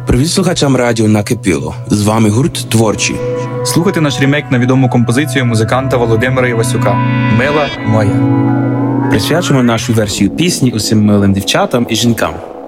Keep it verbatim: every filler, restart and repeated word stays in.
Привіт слухачам радіо «Накипіло». З вами гурт «Творчі». Слухайте наш ремейк на відому композицію музиканта Володимира Івасюка «Мила моя». Присвячуємо нашу версію пісні усім милим дівчатам і жінкам.